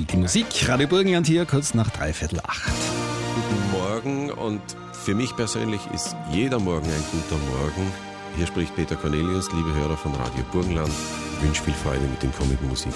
die Musik. Radio Burgenland hier, kurz nach 7:45. Guten Morgen, und für mich persönlich ist jeder Morgen ein guter Morgen. Hier spricht Peter Cornelius, liebe Hörer von Radio Burgenland. Ich wünsche viel Freude mit den kommenden Musik.